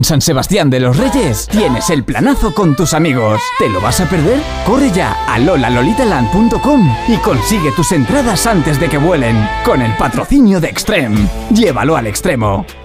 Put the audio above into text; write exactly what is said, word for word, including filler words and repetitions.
San Sebastián de los Reyes, tienes el planazo con tus amigos. ¿Te lo vas a perder? Corre ya a lola lolita land punto com y consigue tus entradas antes de que vuelen, con el patrocinio de Extreme. Llévalo al extremo.